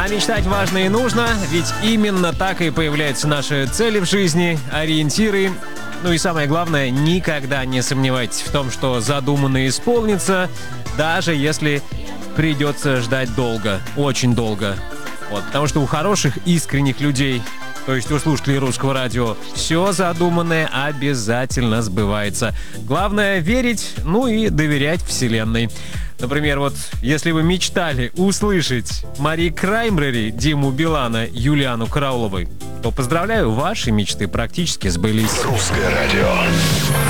А мечтать важно и нужно, ведь именно так и появляются наши цели в жизни, ориентиры. Ну и самое главное, никогда не сомневайтесь в том, что задуманное исполнится, даже если придется ждать долго, очень долго. Вот, потому что у хороших, искренних людей, то есть у слушателей Русского радио, все задуманное обязательно сбывается. Главное верить, ну и доверять Вселенной. Например, вот если вы мечтали услышать Мари Краймбрери, Диму Билана, Юлиану Карауловой, то поздравляю, ваши мечты практически сбылись. Русское радио.